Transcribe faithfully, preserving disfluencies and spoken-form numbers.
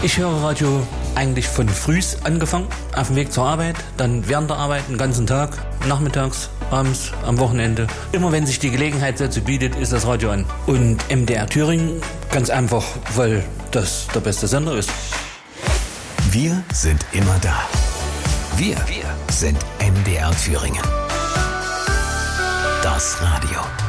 Ich höre Radio eigentlich von frühs angefangen, auf dem Weg zur Arbeit, dann während der Arbeit den ganzen Tag, nachmittags, abends, am Wochenende. Immer wenn sich die Gelegenheit dazu bietet, ist das Radio an. Und M D R Thüringen, ganz einfach, weil das der beste Sender ist. Wir sind immer da. Wir, wir sind M D R Thüringen. Das Radio.